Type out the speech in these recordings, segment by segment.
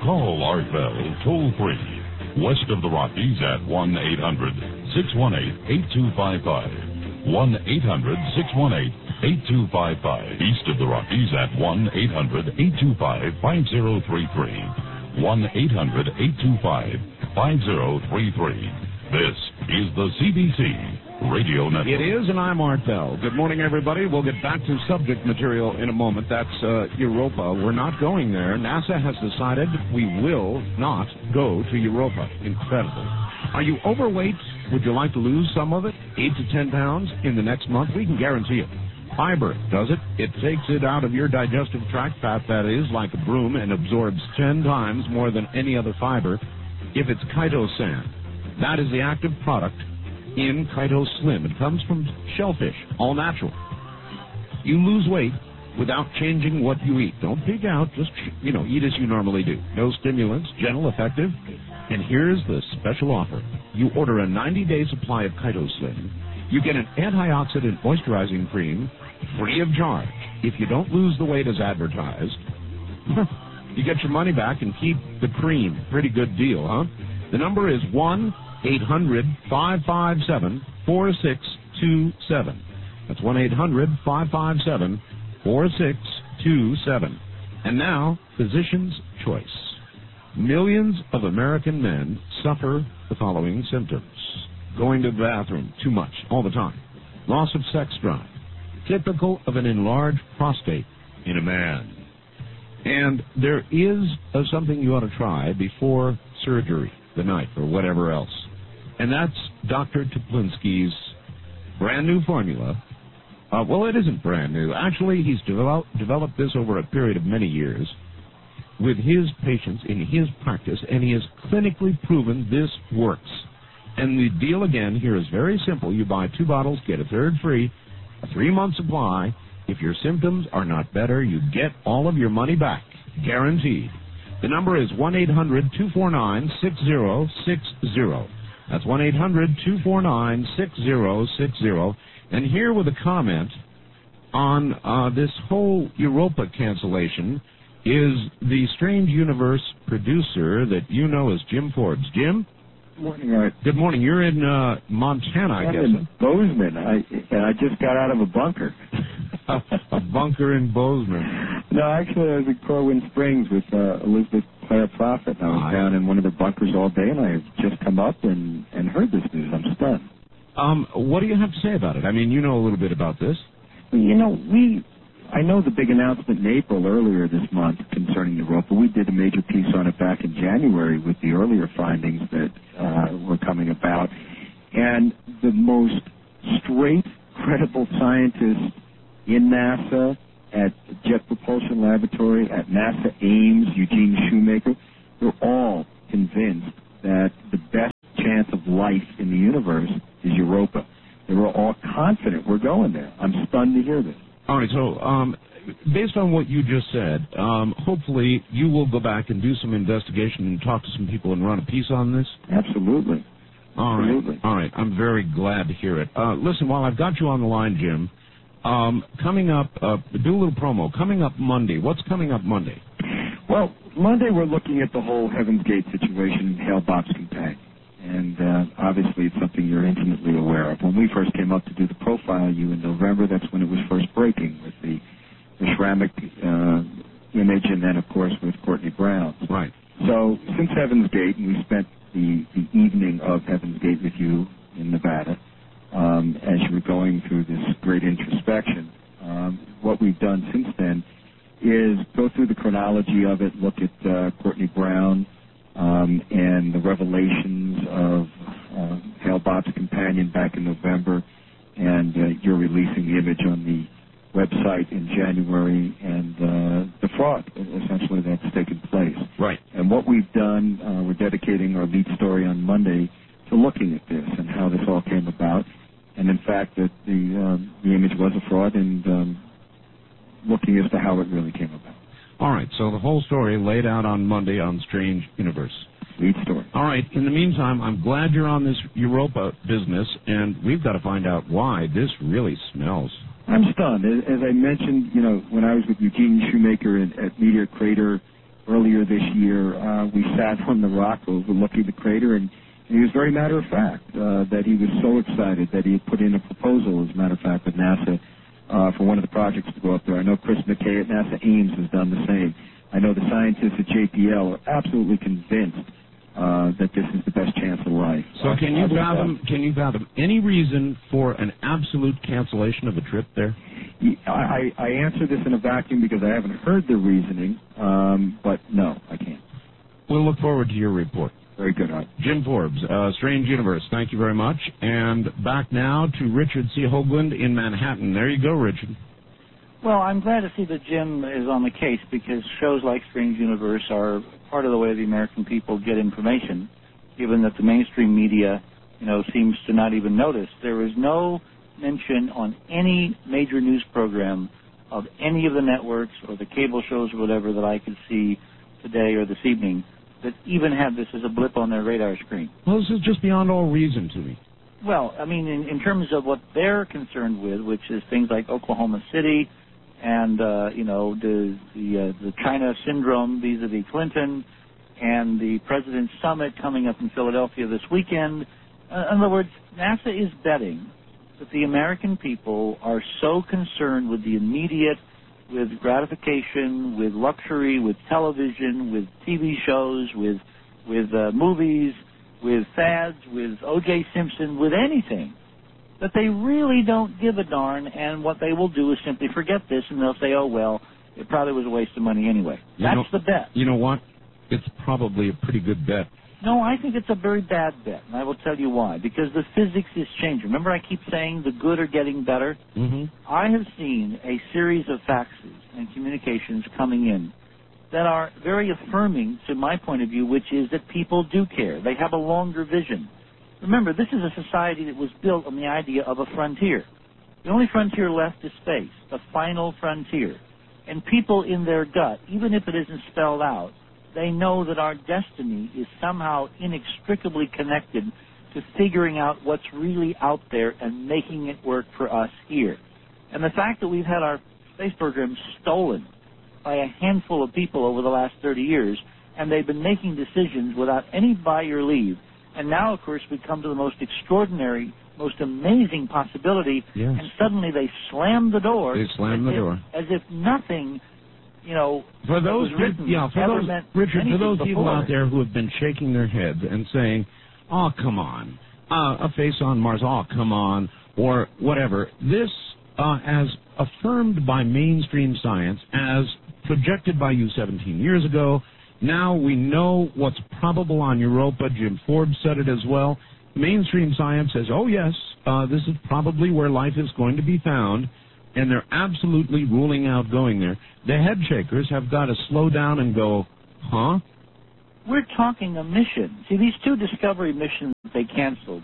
Call Art Bell toll-free west of the Rockies at 1-800-618-8255. 1-800-618-8255. East of the Rockies at 1-800-825-5033. 1-800-825-5033. This is the CBC Radio Network. It is, and I'm Art Bell. Good morning, everybody. We'll get back to subject material in a moment. That's Europa. We're not going there. NASA has decided we will not go to Europa. Incredible. Are you overweight? Would you like to lose some of it? 8 to 10 pounds in the next month? We can guarantee it. Fiber does it. It takes it out of your digestive tract, fat that is, like a broom, and absorbs 10 times more than any other fiber if it's chitosan. That is the active product in Chito Slim. It comes from shellfish, all natural. You lose weight without changing what you eat. Don't pig out. Just, eat as you normally do. No stimulants, gentle, effective. And here's the special offer. You order a 90-day supply of Chito Slim. You get an antioxidant moisturizing cream free of charge. If you don't lose the weight as advertised, you get your money back and keep the cream. Pretty good deal, huh? The number is 1-800-557-4627. That's 1-800-557-4627. And now, Physician's Choice. Millions of American men suffer the following symptoms. Going to the bathroom too much, all the time. Loss of sex drive. Typical of an enlarged prostate in a man. And there is something you ought to try before surgery, the night, or whatever else. And that's Dr. Teplinsky's brand new formula. Well, it isn't brand new. Actually, he's developed this over a period of many years with his patients in his practice, and he has clinically proven this works. And the deal, again, here is very simple. You buy 2 bottles, get a third free, a 3-month supply. If your symptoms are not better, you get all of your money back, guaranteed. The number is 1-800-249-6060. That's 1-800-249-6060. And here with a comment on this whole Europa cancellation is the Strange Universe producer that you know as Jim Forbes. Jim? Good morning, Art. Good morning. You're in Montana, I guess. I'm in Bozeman. I just got out of a bunker. A bunker in Bozeman. No, actually, I was at Corwin Springs with Elizabeth Clare Prophet. I was down in one of the bunkers all day, and I have just come up and heard this news. I'm stunned. What do you have to say about it? I mean, you know a little bit about this. I know the big announcement in April earlier this month concerning Europa. We did a major piece on it back in January with the earlier findings that were coming about. And the most straight, credible scientists in NASA, at Jet Propulsion Laboratory, at NASA Ames, Eugene Shoemaker, they're all convinced that the best chance of life in the universe is Europa. They were all confident we're going there. I'm stunned to hear this. All right, so based on what you just said, hopefully you will go back and do some investigation and talk to some people and run a piece on this? Absolutely. All right. I'm very glad to hear it. Listen, while I've got you on the line, Jim, coming up, do a little promo. Coming up Monday. What's coming up Monday? Well, Monday we're looking at the whole Heaven's Gate situation, Hale-Bopp's companion. And obviously it's something you're intimately aware of. When we first came up to do the profile you in November, that's when it was first breaking with the ceramic image and then, of course, with Courtney Brown. Right. So since Heaven's Gate, and we spent the evening of Heaven's Gate with you in Nevada, as you were going through this great introspection, what we've done since then is go through the chronology of it, look at Courtney Brown, and the revelations of Hale-Bopp's companion back in November, and you're releasing the image on the website in January, and the fraud, essentially, that's taken place. Right. And what we've done, we're dedicating our lead story on Monday to looking at this and how this all came about, and in fact that the image was a fraud, and looking as to how it really came about. All right, so the whole story laid out on Monday on Strange Universe. Lead story. All right, in the meantime, I'm glad you're on this Europa business, and we've got to find out why this really smells. I'm stunned. As I mentioned, when I was with Eugene Shoemaker at Meteor Crater earlier this year, we sat on the rock overlooking the crater, and he was very matter of fact that he was so excited that he had put in a proposal, as a matter of fact, with NASA for one of the projects to go up there. I know Chris McKay at NASA Ames has done the same. I know the scientists at JPL are absolutely convinced that this is the best chance of life. So can you fathom any reason for an absolute cancellation of a trip there? I answer this in a vacuum because I haven't heard the reasoning, but no, I can't. We'll look forward to your report. Very good, Art. Jim Forbes, Strange Universe, thank you very much. And back now to Richard C. Hoagland in Manhattan. There you go, Richard. Well, I'm glad to see that Jim is on the case because shows like Strange Universe are part of the way the American people get information, given that the mainstream media, seems to not even notice. There is no mention on any major news program of any of the networks or the cable shows or whatever that I could see today or this evening that even have this as a blip on their radar screen. Well, this is just beyond all reason to me. Well, I mean, in terms of what they're concerned with, which is things like Oklahoma City and, the China syndrome vis-a-vis Clinton and the President's Summit coming up in Philadelphia this weekend. In other words, NASA is betting that the American people are so concerned with the immediate, with gratification, with luxury, with television, with TV shows, with movies, with fads, with O.J. Simpson, with anything, that they really don't give a darn, and what they will do is simply forget this, and they'll say, oh, well, it probably was a waste of money anyway. That's the bet. You know what? It's probably a pretty good bet. No, I think it's a very bad bet, and I will tell you why. Because the physics is changing. Remember I keep saying the good are getting better? Mm-hmm. I have seen a series of faxes and communications coming in that are very affirming to my point of view, which is that people do care. They have a longer vision. Remember, this is a society that was built on the idea of a frontier. The only frontier left is space, the final frontier. And people in their gut, even if it isn't spelled out, they know that our destiny is somehow inextricably connected to figuring out what's really out there and making it work for us here. And the fact that we've had our space program stolen by a handful of people over the last 30 years, and they've been making decisions without any by your leave, and now, of course, we come to the most extraordinary, most amazing possibility, yes. And suddenly they slam the door. They slam the door. As if nothing... for those people out there who have been shaking their heads and saying, oh, come on, a face on Mars, oh, come on, or whatever, this, as affirmed by mainstream science, as projected by you 17 years ago, now we know what's probable on Europa. Jim Forbes said it as well. Mainstream science says, oh, yes, this is probably where life is going to be found. And they're absolutely ruling out going there. The head shakers have got to slow down and go, huh? We're talking a mission. See, these two Discovery missions that they canceled,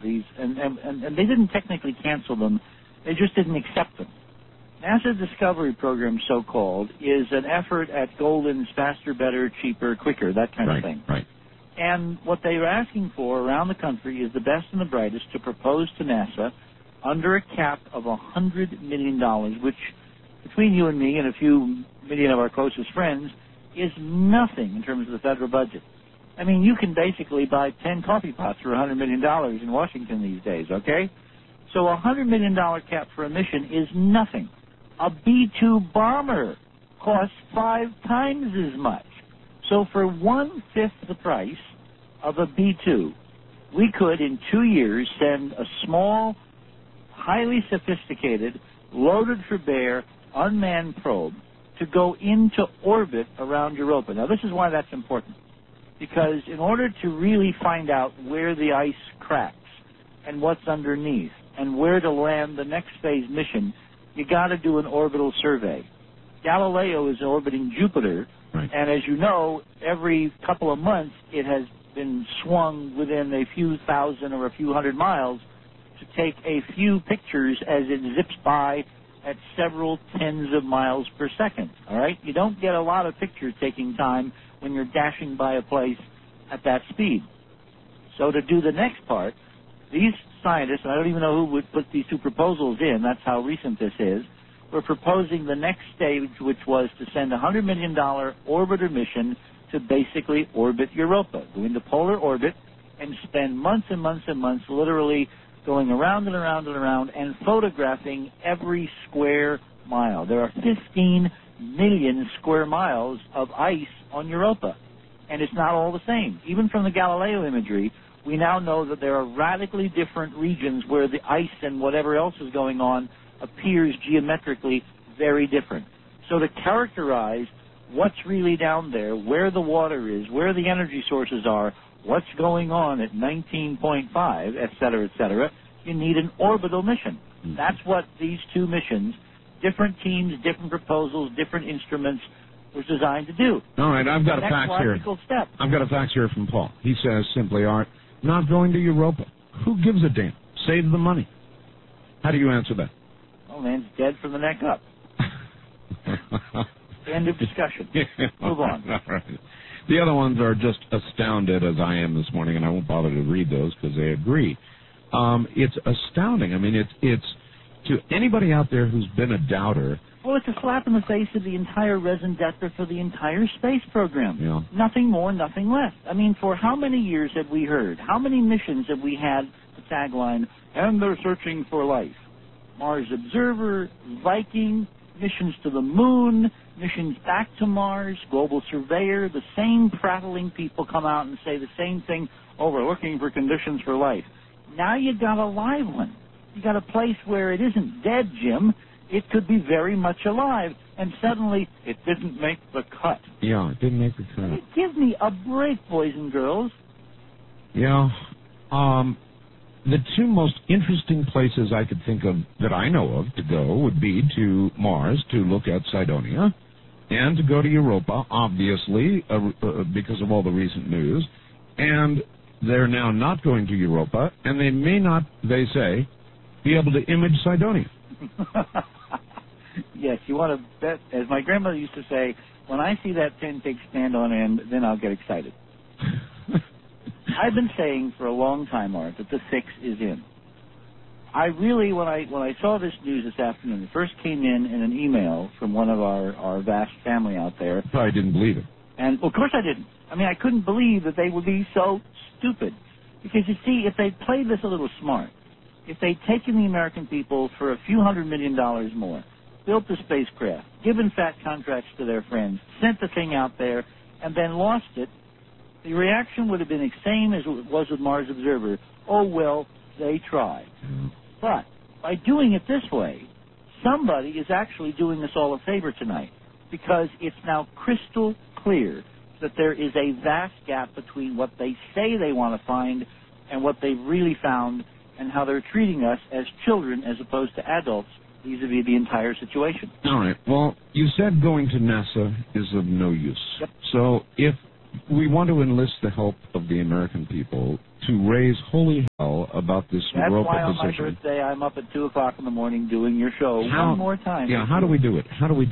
and they didn't technically cancel them, they just didn't accept them. NASA's Discovery program, so-called, is an effort at Golden's faster, better, cheaper, quicker, that kind of thing. Right. And what they are asking for around the country is the best and the brightest to propose to NASA under a cap of $100 million, which, between you and me and a few million of our closest friends, is nothing in terms of the federal budget. I mean, you can basically buy 10 coffee pots for $100 million in Washington these days, okay? So a $100 million cap for a mission is nothing. A B-2 bomber costs 5 times as much. So for 1/5 the price of a B-2, we could, in 2 years, send a small, highly sophisticated, loaded for bear, unmanned probe to go into orbit around Europa. Now, this is why that's important. Because in order to really find out where the ice cracks and what's underneath and where to land the next phase mission, you got to do an orbital survey. Galileo is orbiting Jupiter, right. And as you know, every couple of months it has been swung within a few thousand or a few hundred miles to take a few pictures as it zips by at several tens of miles per second, all right? You don't get a lot of picture-taking time when you're dashing by a place at that speed. So to do the next part, these scientists, and I don't even know who would put these two proposals in, that's how recent this is, were proposing the next stage, which was to send a $100 million orbiter mission to basically orbit Europa, go into polar orbit, and spend months and months and months literally going around and around and around and photographing every square mile. There are 15 million square miles of ice on Europa, and it's not all the same. Even from the Galileo imagery, we now know that there are radically different regions where the ice and whatever else is going on appears geometrically very different. So to characterize what's really down there, where the water is, where the energy sources are, what's going on at 19.5, et cetera, you need an orbital mission. That's what these two missions, different teams, different proposals, different instruments, was designed to do. All right, I've got a fax here. Step. I've got a fax here from Paul. He says simply, Art, not going to Europa. Who gives a damn? Save the money. How do you answer that? Oh, man's dead from the neck up. End of discussion. Move on. All right. The other ones are just astounded, as I am this morning, and I won't bother to read those because they agree. It's astounding. I mean, it's to anybody out there who's been a doubter. Well, it's a slap in the face of the entire raison d'etre for the entire space program. Yeah. Nothing more, nothing less. I mean, for how many years have we heard? How many missions have we had the tagline, and they're searching for life? Mars Observer, Viking, missions to the moon, missions back to Mars, Global Surveyor, the same prattling people come out and say the same thing, oh, we're looking for conditions for life. Now you got a live one. You got a place where it isn't dead, Jim. It could be very much alive, and suddenly it didn't make the cut. Yeah, it didn't make the cut. Give me a break, boys and girls. Yeah. The two most interesting places I could think of that I know of to go would be to Mars to look at Cydonia and to go to Europa, obviously, because of all the recent news. And they're now not going to Europa, and they may not, they say, be able to image Cydonia. Yes, you want to bet, as my grandmother used to say, when I see that 10 pigs stand on end, then I'll get excited. I've been saying for a long time, Art, that the fix is in. I really, when I saw this news this afternoon, it first came in an email from one of our vast family out there. Probably didn't believe it. And, well, of course I didn't. I mean, I couldn't believe that they would be so stupid. Because, you see, if they'd played this a little smart, if they'd taken the American people for a few $100 million more, built the spacecraft, given fat contracts to their friends, sent the thing out there, and then lost it, the reaction would have been the same as it was with Mars Observer. Oh, well, they tried. But by doing it this way, somebody is actually doing us all a favor tonight, because it's now crystal clear that there is a vast gap between what they say they want to find and what they've really found, and how they're treating us as children as opposed to adults vis-a-vis the entire situation. All right. Well, you said going to NASA is of no use. Yep. So if we want to enlist the help of the American people to raise holy hell about this Europa That's why on decision. my birthday I'm up at 2 o'clock in the morning doing your show one more time. Yeah, how do we do it?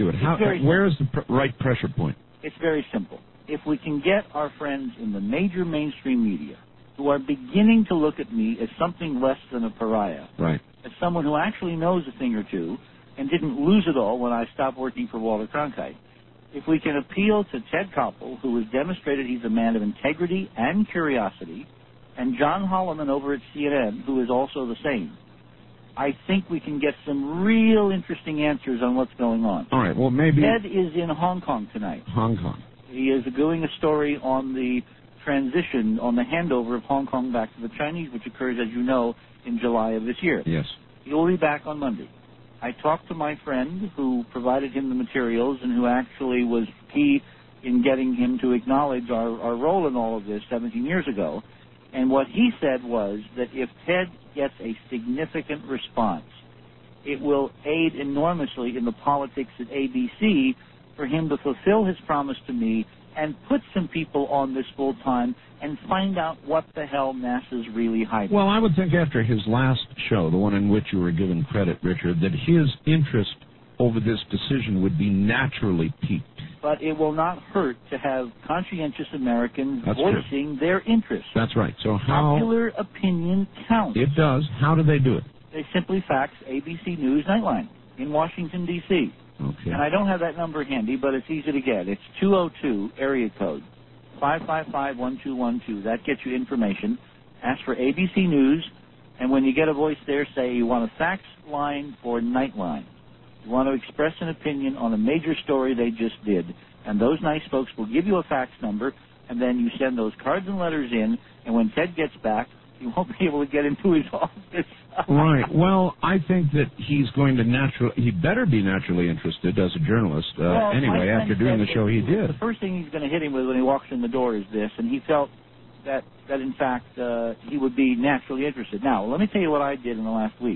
Where is the right pressure point? It's very simple. If we can get our friends in the major mainstream media who are beginning to look at me as something less than a pariah, right, as someone who actually knows a thing or two and didn't lose it all when I stopped working for Walter Cronkite, if we can appeal to Ted Koppel, who has demonstrated he's a man of integrity and curiosity, and John Holloman over at CNN, who is also the same, I think we can get some real interesting answers on what's going on. All right, well, maybe... Ted is in Hong Kong tonight. Hong Kong. He is doing a story on the transition, on the handover of Hong Kong back to the Chinese, which occurs, as you know, in July of this year. Yes. He'll be back on Monday. I talked to my friend who provided him the materials and who actually was key in getting him to acknowledge our role in all of this 17 years ago. And what he said was that if Ted gets a significant response, it will aid enormously in the politics at ABC for him to fulfill his promise to me and put some people on this full time and find out what the hell NASA's really hiding. Well, I would think after his last show, the one in which you were given credit, Richard, that his interest over this decision would be naturally piqued. But it will not hurt to have conscientious Americans voicing their interest. That's right. So how... Popular opinion counts. It does. How do they do it? They simply fax ABC News Nightline in Washington, D.C. Okay. And I don't have that number handy, but it's easy to get. It's 202 area code 555-1212. That gets you information. Ask for ABC News, and when you get a voice there, say you want a fax line for Nightline. You want to express an opinion on a major story they just did, and those nice folks will give you a fax number, and then you send those cards and letters in, and when Ted gets back, he won't be able to get into his office. Right. Well, I think that he's going to he better be naturally interested as a journalist anyway, after doing the show he did. The first thing he's going to hit him with when he walks in the door is this, and he felt that in fact, he would be naturally interested. Now, let me tell you what I did in the last week.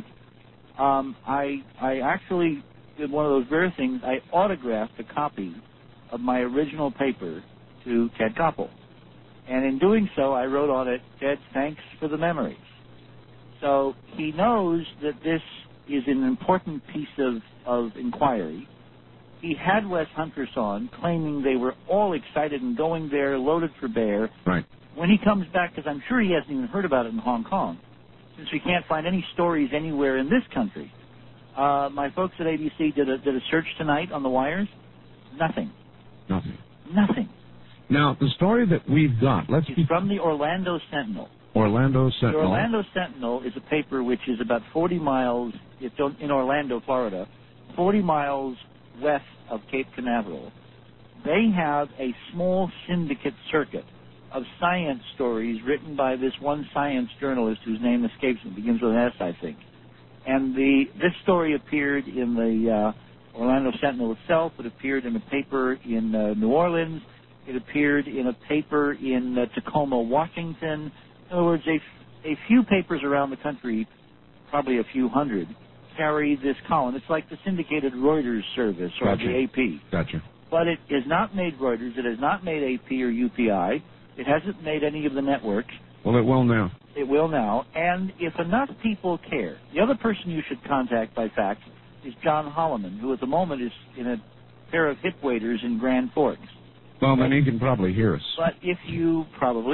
I actually did one of those rare things. I autographed a copy of my original paper to Ted Koppel. And in doing so, I wrote on it, Ted, thanks for the memories. So he knows that this is an important piece of inquiry. He had Wes Huntress on, claiming they were all excited and going there, loaded for bear. Right. When he comes back, because I'm sure he hasn't even heard about it in Hong Kong, since we can't find any stories anywhere in this country. My folks at ABC did a search tonight on the wires. Nothing. Nothing. Now, the story that we've got, it's from the Orlando Sentinel. Orlando Sentinel. The Orlando Sentinel is a paper which is about 40 miles, it's in Orlando, Florida, 40 miles west of Cape Canaveral. They have a small syndicate circuit of science stories written by this one science journalist whose name escapes me, begins with an S, I think. And this story appeared in the Orlando Sentinel itself. It appeared in a paper in New Orleans. It appeared in a paper in Tacoma, Washington. In other words, a few papers around the country, probably a few hundred, carry this column. It's like the syndicated Reuters service or the AP. Gotcha. But it has not made Reuters. It has not made AP or UPI. It hasn't made any of the networks. Well, it will now. It will now. And if enough people care, the other person you should contact by fax is John Holloman, who at the moment is in a pair of hip waders in Grand Forks. Well, then he can probably hear us. But if you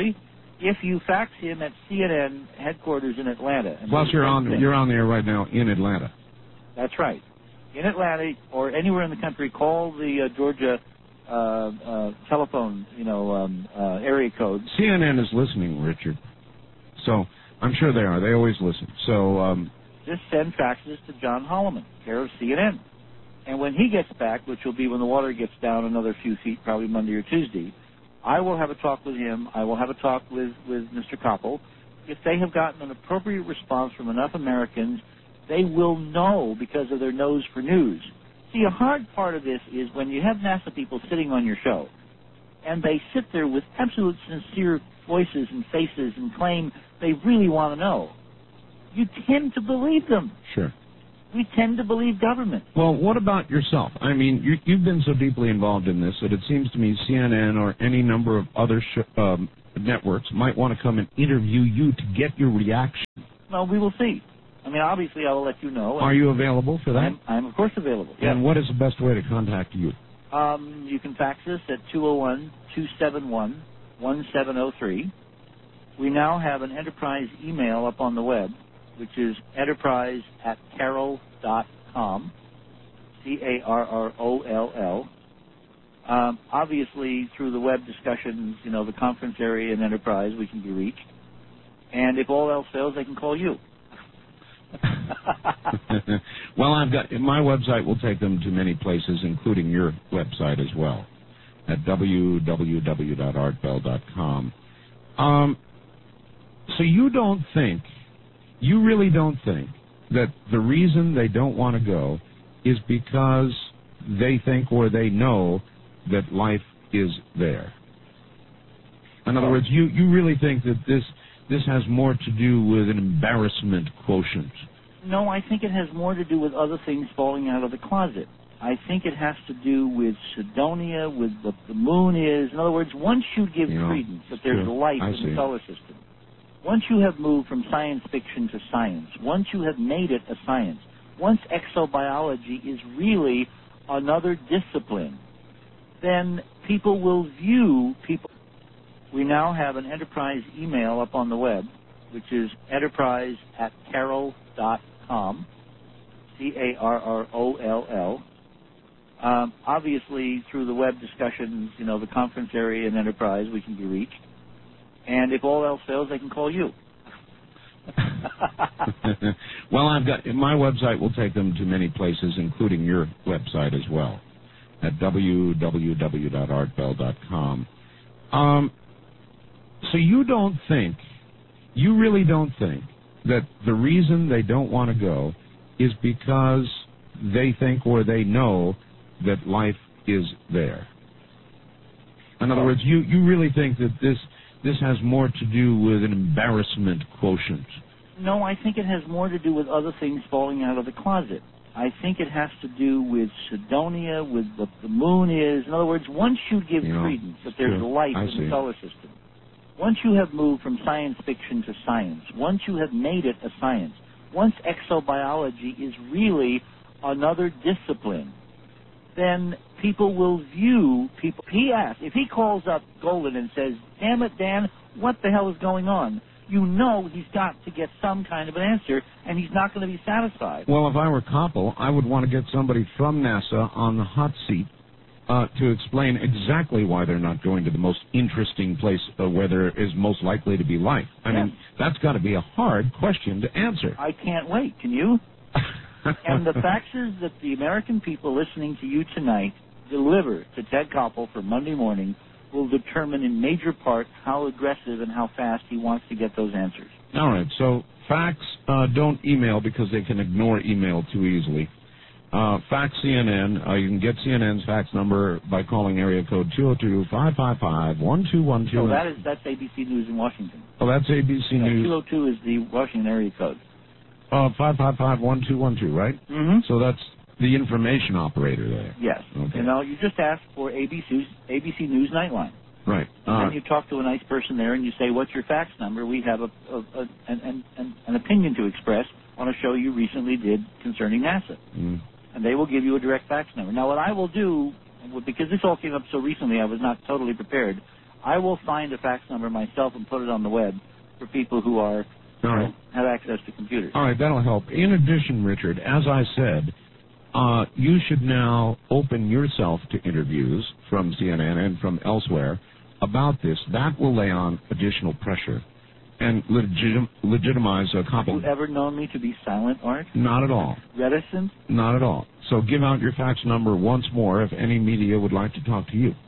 fax him at CNN headquarters in Atlanta. Plus, you're on the air right now in Atlanta. That's right. In Atlanta or anywhere in the country, call the Georgia telephone, area code. CNN is listening, Richard. So I'm sure they are. They always listen. So just send faxes to John Holloman, care of CNN. And when he gets back, which will be when the water gets down another few feet, probably Monday or Tuesday, I will have a talk with him. I will have a talk with Mr. Koppel. If they have gotten an appropriate response from enough Americans, they will know because of their nose for news. See, a hard part of this is when you have NASA people sitting on your show, and they sit there with absolute sincere voices and faces and claim they really want to know. You tend to believe them. Sure. We tend to believe government. Well, what about yourself? I mean, you've been so deeply involved in this that it seems to me CNN or any number of other networks might want to come and interview you to get your reaction. Well, we will see. I mean, obviously, I will let you know. Are you available for that? I'm of course, available. And what is the best way to contact you? You can fax us at 201-271-1703. We now have an enterprise email up on the web, which is enterprise@carroll.com, CARROLL. Obviously, through the web discussions, the conference area and Enterprise, we can be reached. And if all else fails, they can call you. Well, my website will take them to many places, including your website as well, at www.artbell.com. So you really don't think that the reason they don't want to go is because they think or they know that life is there. In other words, you really think that this has more to do with an embarrassment quotient. No, I think it has more to do with other things falling out of the closet. I think it has to do with Cydonia, with what the moon is. In other words, once you give credence that there's life in the solar system, once you have moved from science fiction to science, once you have made it a science, once exobiology is really another discipline, then people will view people. We now have an enterprise email up on the web, which is enterprise@carroll.com, CARROLL. Obviously, through the web discussions, the conference area and Enterprise, we can be reached. And if all else fails, they can call you. Well, my website will take them to many places, including your website as well, at www.artbell.com. So you really don't think that the reason they don't want to go is because they think or they know that life is there? In other words, you really think that this has more to do with an embarrassment quotient? No, I think it has more to do with other things falling out of the closet. I think it has to do with Cydonia, with what the moon is. In other words, once you give credence that there's life in the solar system, once you have moved from science fiction to science, once you have made it a science, once exobiology is really another discipline, then people will view people. If he calls up Golan and says, "Damn it, Dan, what the hell is going on?" You know he's got to get some kind of an answer, and he's not going to be satisfied. Well, if I were Koppel, I would want to get somebody from NASA on the hot seat to explain exactly why they're not going to the most interesting place where there is most likely to be life. I mean, that's got to be a hard question to answer. I can't wait. Can you? And the faxes that the American people listening to you tonight deliver to Ted Koppel for Monday morning will determine in major part how aggressive and how fast he wants to get those answers. All right, so fax, don't email because they can ignore email too easily. Fax CNN. You can get CNN's fax number by calling area code 202-555-1212. No, that's ABC News in Washington. Oh, that's ABC News. 202 is the Washington area code. 555-1212, right? Mm-hmm. So that's the information operator there. Yes. Okay. You just ask for ABC News Nightline. Right. And then you talk to a nice person there and you say, "What's your fax number? We have an opinion to express on a show you recently did concerning NASA." Mm. And they will give you a direct fax number. Now, what I will do, because this all came up so recently, I was not totally prepared. I will find a fax number myself and put it on the web for people who are have access to computers. All right, that'll help. In addition, Richard, as I said, you should now open yourself to interviews from CNN and from elsewhere about this. That will lay on additional pressure and legitimize a Koppel. Have you ever known me to be silent, Art? Not at all. Reticent? Not at all. So give out your fax number once more if any media would like to talk to you.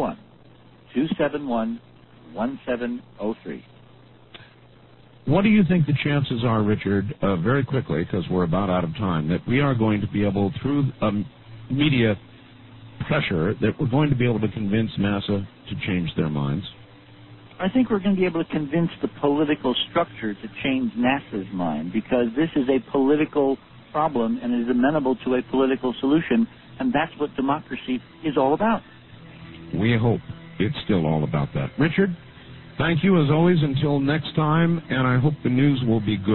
201-271-1703. What do you think the chances are, Richard, very quickly, because we're about out of time, that we are going to be able, through media pressure, that we're going to be able to convince NASA to change their minds? I think we're going to be able to convince the political structure to change NASA's mind, because this is a political problem and is amenable to a political solution, and that's what democracy is all about. We hope it's still all about that. Richard, thank you as always until next time, and I hope the news will be good.